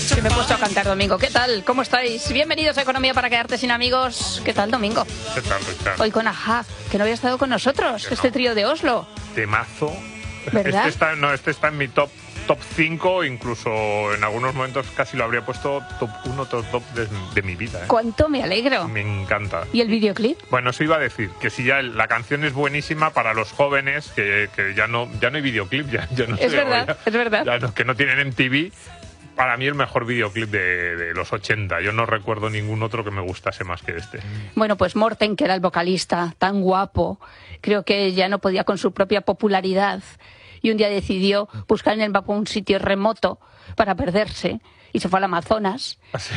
Que me he puesto a cantar, Domingo. ¿Qué tal? ¿Cómo estáis? Bienvenidos a Economía para quedarte sin amigos. ¿Qué tal, Domingo? ¿Qué tal, Richard? Hoy con Ajá, que no había estado con nosotros, este trío de Oslo. Temazo. ¿Verdad? Este está en mi top 5, incluso en algunos momentos casi lo habría puesto top 1, top 2 de mi vida. ¡Cuánto me alegro! Me encanta. ¿Y el videoclip? Bueno, eso iba a decir, que si ya la canción es buenísima para los jóvenes, que ya no hay videoclip, ya no Es sé, verdad, es verdad. que no tienen MTV. Para mí el mejor videoclip de los 80. Yo no recuerdo ningún otro que me gustase más que este. Bueno, pues Morten, que era el vocalista, tan guapo, creo que ya no podía con su propia popularidad y un día decidió buscar en el mapa un sitio remoto para perderse y se fue al Amazonas. Así.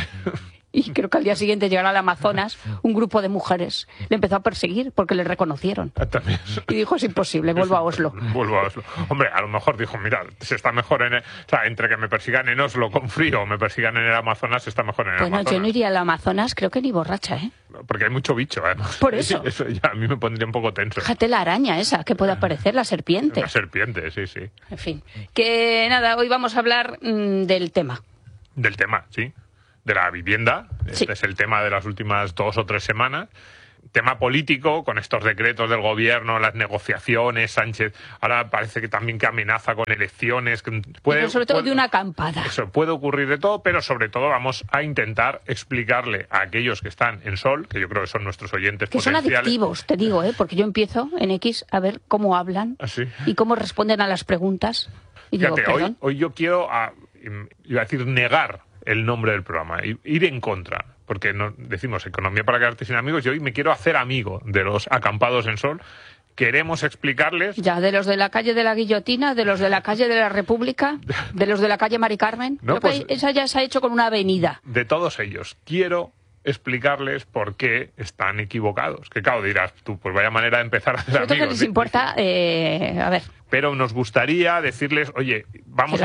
Y creo que al día siguiente llegaron al Amazonas un grupo de mujeres. Le empezó a perseguir porque le reconocieron. También. Y dijo, es imposible, vuelvo a Oslo. Vuelvo a Oslo. Hombre, a lo mejor dijo, mira, se está mejor o sea, entre que me persigan en Oslo con frío o me persigan en el Amazonas, se está mejor en el Amazonas. Bueno, yo no iría al Amazonas, creo que ni borracha, ¿eh? Porque hay mucho bicho, además. Por eso. Eso ya a mí me pondría un poco tenso. Fíjate la araña esa, que puede aparecer, la serpiente. La serpiente, sí. En fin, que nada, hoy vamos a hablar del tema. Del tema, sí. De la vivienda. Sí. Este es el tema de las últimas 2 o 3 semanas. Tema político, con estos decretos del gobierno, las negociaciones, Sánchez ahora parece que también que amenaza con elecciones. Pero sobre todo de una acampada. Eso puede ocurrir de todo, pero sobre todo vamos a intentar explicarle a aquellos que están en Sol, que yo creo que son nuestros oyentes que potenciales. Son adictivos, te digo, porque yo empiezo en X a ver cómo hablan y cómo responden a las preguntas. Y Fíjate, digo, ¿perdón? hoy yo quiero, iba a decir, negar el nombre del programa, ir en contra, porque decimos Economía para quedarte sin amigos, y hoy me quiero hacer amigo de los acampados en Sol. Queremos explicarles... Ya, de los de la calle de la Guillotina, de los de la calle de la República, de los de la calle Mari Carmen. No, Creo que esa ya se ha hecho con una avenida. De todos ellos. Quiero explicarles por qué están equivocados. Que claro, dirás tú, pues vaya manera de empezar a hacer Sobre todo amigos. que les importa, a ver... Pero nos gustaría decirles, oye, vamos a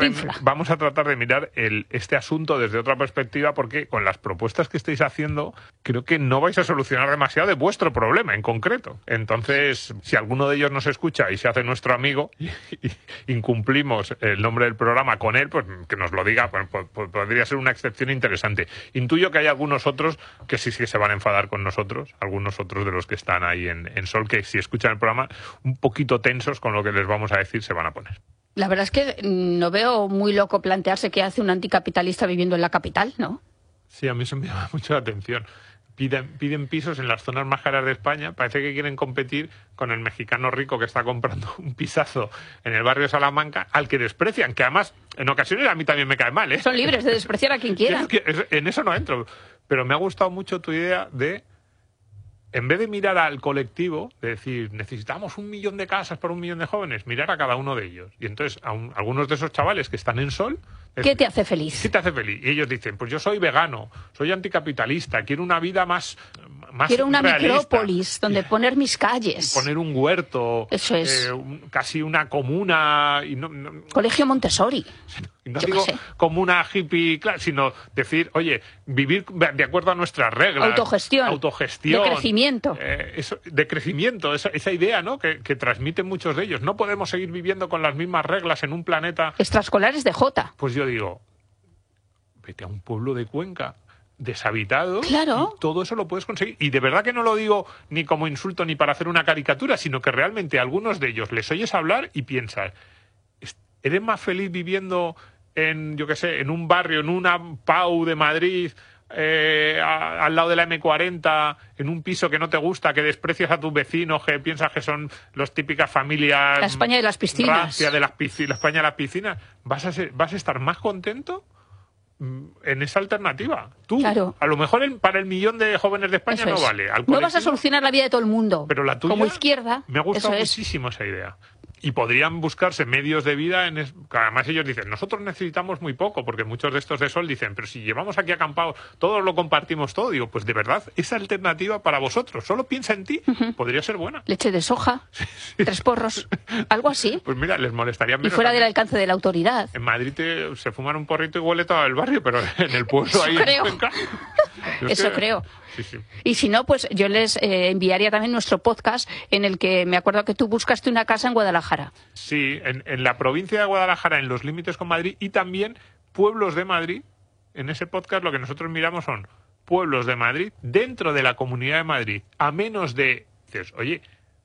tratar de mirar este asunto desde otra perspectiva, porque con las propuestas que estáis haciendo, creo que no vais a solucionar demasiado de vuestro problema en concreto. Entonces, si alguno de ellos nos escucha y se hace nuestro amigo y incumplimos el nombre del programa con él, pues que nos lo diga, pues podría ser una excepción interesante. Intuyo que hay algunos otros que sí se van a enfadar con nosotros, algunos otros de los que están ahí en Sol, que si escuchan el programa, un poquito tensos con lo que les vamos a decir, se van a poner. La verdad es que no veo muy loco plantearse qué hace un anticapitalista viviendo en la capital, ¿no? Sí, a mí eso me llama mucho la atención. Piden pisos en las zonas más caras de España. Parece que quieren competir con el mexicano rico que está comprando un pisazo en el barrio Salamanca, al que desprecian, que además en ocasiones a mí también me cae mal, ¿eh? Son libres de despreciar a quien quiera. En eso no entro. Pero me ha gustado mucho tu idea de, en vez de mirar al colectivo, de decir, necesitamos 1 millón de casas para 1 millón de jóvenes, mirar a cada uno de ellos. Y entonces, algunos de esos chavales que están en Sol... ¿Qué te hace feliz? ¿Qué te hace feliz? Y ellos dicen, pues yo soy vegano, soy anticapitalista, quiero una vida más quiero una realista, micrópolis donde poner mis calles. Poner un huerto. Eso es. Casi una comuna. Y Colegio Montessori. No digo comuna hippie, claro, sino decir, oye, vivir de acuerdo a nuestras reglas. Autogestión. De crecimiento. De crecimiento, esa idea, ¿no? Que transmiten muchos de ellos. No podemos seguir viviendo con las mismas reglas en un planeta. Extraescolares de Jota. Pues yo digo, vete a un pueblo de Cuenca deshabitado, claro, y todo eso lo puedes conseguir. Y de verdad que no lo digo ni como insulto ni para hacer una caricatura, sino que realmente a algunos de ellos les oyes hablar y piensas, ¿eres más feliz viviendo en, yo qué sé, en un barrio, en una PAU de Madrid, al lado de la M40, en un piso que no te gusta, que desprecias a tus vecinos, que piensas que son las típicas familias... La España de las piscinas. Rancia de la España de las piscinas. ¿Vas a estar más contento en esa alternativa? Tú, claro. A lo mejor para el 1 millón de jóvenes de España no vale. No vas a solucionar la vida de todo el mundo. Pero la tuya, como izquierda, me ha gustado muchísimo esa idea. Y podrían buscarse medios de vida además ellos dicen, nosotros necesitamos muy poco, porque muchos de estos de Sol dicen, pero si llevamos aquí acampados, todos lo compartimos todo. Digo, pues de verdad, esa alternativa para vosotros, solo piensa en ti, podría ser buena. Leche de soja, 3 porros, algo así. Pues mira, les molestaría menos. Y fuera del alcance de la autoridad. En Madrid se fuman un porrito y huele todo el barrio, pero en el pueblo eso ahí creo. en Cuenca. Eso creo. Sí. Y si no, pues yo les enviaría también nuestro podcast en el que me acuerdo que tú buscaste una casa en Guadalajara. Sí, en la provincia de Guadalajara, en los límites con Madrid, y también pueblos de Madrid en ese podcast lo que nosotros miramos son pueblos de Madrid, dentro de la Comunidad de Madrid, a menos de... Dices, oye,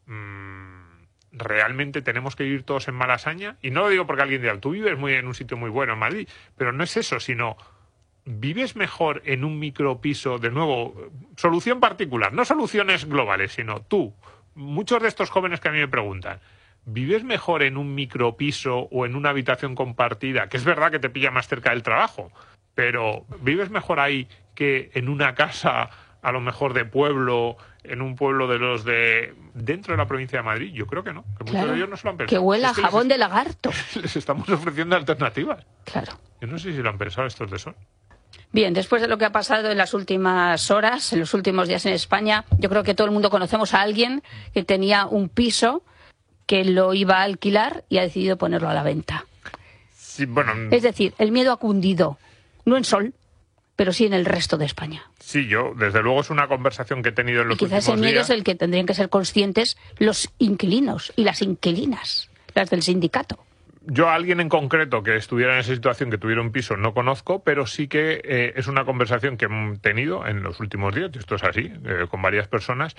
¿realmente tenemos que vivir todos en Malasaña? Y no lo digo porque alguien diga, tú vives en un sitio muy bueno en Madrid, pero no es eso, sino... ¿Vives mejor en un micropiso? De nuevo, solución particular, no soluciones globales, sino tú. Muchos de estos jóvenes que a mí me preguntan, ¿vives mejor en un micropiso o en una habitación compartida? Que es verdad que te pilla más cerca del trabajo, pero ¿vives mejor ahí que en una casa, a lo mejor de pueblo, en un pueblo de los de dentro de la provincia de Madrid? Yo creo que no, que muchos de ellos no se lo han pensado. Que huela a jabón de lagarto. Les estamos ofreciendo alternativas. Claro. Yo no sé si lo han pensado estos de Sol. Bien, después de lo que ha pasado en las últimas horas, en los últimos días en España, yo creo que todo el mundo conocemos a alguien que tenía un piso que lo iba a alquilar y ha decidido ponerlo a la venta. Sí, bueno, es decir, el miedo ha cundido, no en Sol, pero sí en el resto de España. Sí, yo, desde luego, es una conversación que he tenido en los últimos días. Y quizás el miedo es el que tendrían que ser conscientes los inquilinos y las inquilinas, las del sindicato. Yo a alguien en concreto que estuviera en esa situación, que tuviera un piso, no conozco, pero sí que es una conversación que he tenido en los últimos días, y esto es así, con varias personas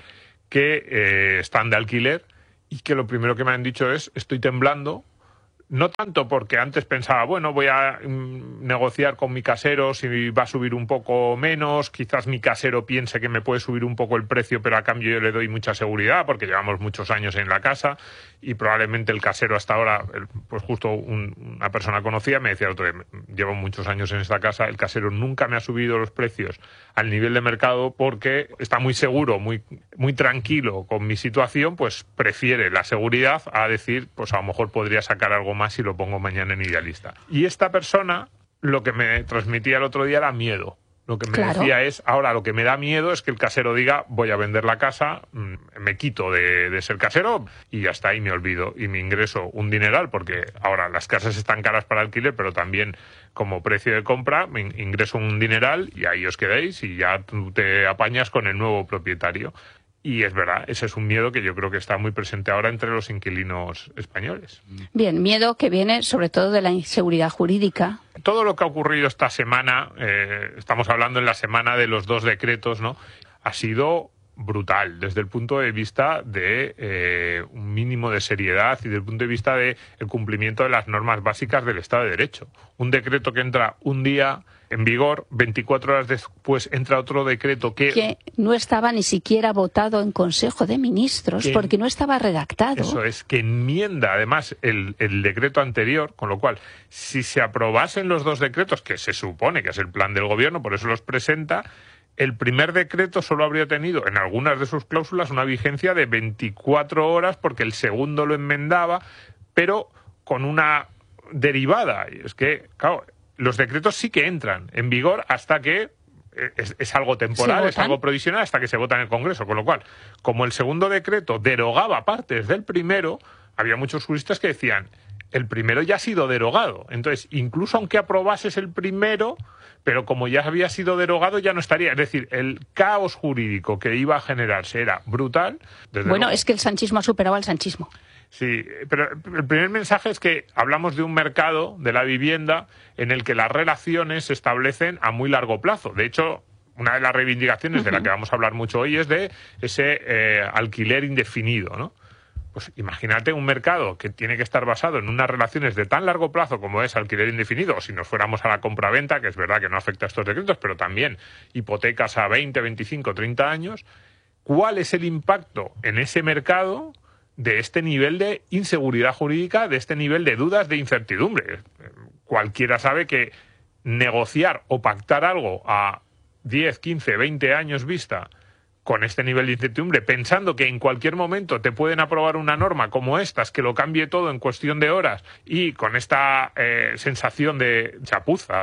que están de alquiler y que lo primero que me han dicho es, estoy temblando, no tanto porque antes pensaba, bueno, voy a negociar con mi casero si va a subir un poco menos, quizás mi casero piense que me puede subir un poco el precio, pero a cambio yo le doy mucha seguridad porque llevamos muchos años en la casa y probablemente el casero hasta ahora, pues justo una persona conocida me decía el otro día, llevo muchos años en esta casa, el casero nunca me ha subido los precios al nivel de mercado porque está muy seguro, muy tranquilo con mi situación, pues prefiere la seguridad a decir, pues a lo mejor podría sacar algo más si lo pongo mañana en Idealista. Y esta persona lo que me transmitía el otro día era miedo. Lo que me decía es, ahora lo que me da miedo es que el casero diga, voy a vender la casa, me quito de ser casero y ya está, y me olvido. Y me ingreso un dineral, porque ahora las casas están caras para alquiler, pero también como precio de compra, me ingreso un dineral y ahí os quedáis y ya tú te apañas con el nuevo propietario. Y es verdad, ese es un miedo que yo creo que está muy presente ahora entre los inquilinos españoles. Bien, miedo que viene sobre todo de la inseguridad jurídica. Todo lo que ha ocurrido esta semana, estamos hablando en la semana de los 2 decretos, ¿no? Ha sido brutal desde el punto de vista de un mínimo de seriedad y desde el punto de vista del cumplimiento de las normas básicas del Estado de Derecho. Un decreto que entra un día en vigor, 24 horas después entra otro decreto que no estaba ni siquiera votado en Consejo de Ministros porque no estaba redactado. Eso es, que enmienda además el decreto anterior, con lo cual, si se aprobasen los 2 decretos, que se supone que es el plan del Gobierno, por eso los presenta, el primer decreto solo habría tenido en algunas de sus cláusulas una vigencia de 24 horas porque el segundo lo enmendaba, pero con una derivada. Y es que, claro, los decretos sí que entran en vigor hasta que es algo temporal, es algo provisional, hasta que se vota en el Congreso. Con lo cual, como el segundo decreto derogaba partes del primero, había muchos juristas que decían, el primero ya ha sido derogado. Entonces, incluso aunque aprobases el primero, pero como ya había sido derogado, ya no estaría. Es decir, el caos jurídico que iba a generarse era brutal. Bueno, es que el sanchismo ha superado al sanchismo. Sí, pero el primer mensaje es que hablamos de un mercado de la vivienda en el que las relaciones se establecen a muy largo plazo. De hecho, una de las reivindicaciones de la que vamos a hablar mucho hoy es de ese alquiler indefinido, ¿no? Pues imagínate un mercado que tiene que estar basado en unas relaciones de tan largo plazo como es alquiler indefinido, o si nos fuéramos a la compraventa, que es verdad que no afecta a estos decretos, pero también hipotecas a 20, 25, 30 años, ¿cuál es el impacto en ese mercado de este nivel de inseguridad jurídica, de este nivel de dudas, de incertidumbre? Cualquiera sabe que negociar o pactar algo a 10, 15, 20 años vista con este nivel de incertidumbre, pensando que en cualquier momento te pueden aprobar una norma como estas, que lo cambie todo en cuestión de horas, y con esta sensación de chapuza,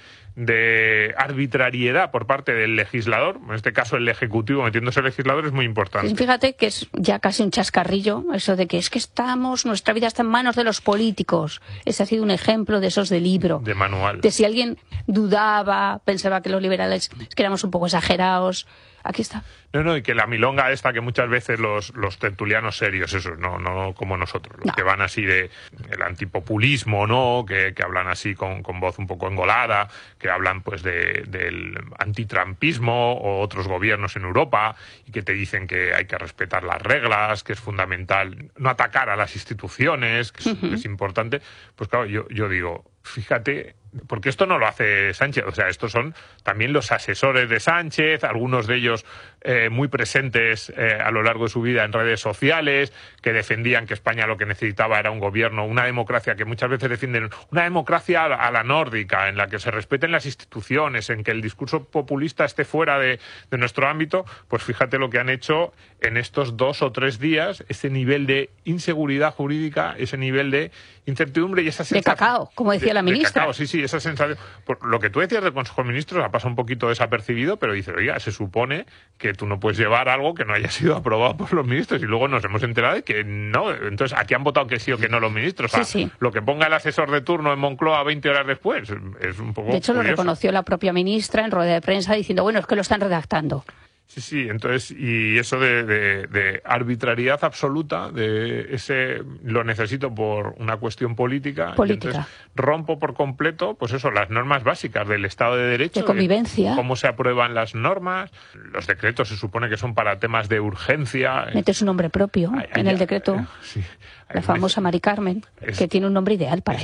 de arbitrariedad por parte del legislador, en este caso el Ejecutivo metiéndose el legislador, es muy importante. Fíjate que es ya casi un chascarrillo eso de que es que nuestra vida está en manos de los políticos. Ese ha sido un ejemplo de esos de libro. De manual. De si alguien dudaba, pensaba que los liberales que éramos un poco exagerados. Aquí está. No, y que la milonga esta que muchas veces los tertulianos serios, esos, no como nosotros, los que van así de el antipopulismo, ¿no? Que hablan así con voz un poco engolada, que hablan pues del antitrampismo o otros gobiernos en Europa y que te dicen que hay que respetar las reglas, que es fundamental no atacar a las instituciones, que es importante. Pues claro, yo digo, fíjate, porque esto no lo hace Sánchez, o sea, estos son también los asesores de Sánchez, algunos de ellos muy presentes a lo largo de su vida en redes sociales, que defendían que España lo que necesitaba era un gobierno, una democracia, que muchas veces defienden una democracia a la nórdica, en la que se respeten las instituciones, en que el discurso populista esté fuera de nuestro ámbito. Pues fíjate lo que han hecho en estos 2 o 3 días, ese nivel de inseguridad jurídica, ese nivel de incertidumbre y esa sensación... De cacao, como decía la ministra. De cacao, sí, esa sensación. Por lo que tú decías del Consejo de Ministros ha pasado un poquito desapercibido, pero dices, oiga, se supone que tú no puedes llevar algo que no haya sido aprobado por los ministros, y luego nos hemos enterado de que no. Entonces, aquí han votado que sí o que no los ministros. Sí. Lo que ponga el asesor de turno en Moncloa 20 horas después es un poco De hecho, curioso. Lo reconoció la propia ministra en rueda de prensa diciendo, bueno, es que lo están redactando. Sí, entonces, y eso de arbitrariedad absoluta, lo necesito por una cuestión política. Y entonces rompo por completo, pues eso, las normas básicas del Estado de Derecho. De convivencia. De cómo se aprueban las normas. Los decretos se supone que son para temas de urgencia. Mete su nombre propio en el decreto. Sí. La famosa Mari Carmen, que tiene un nombre ideal para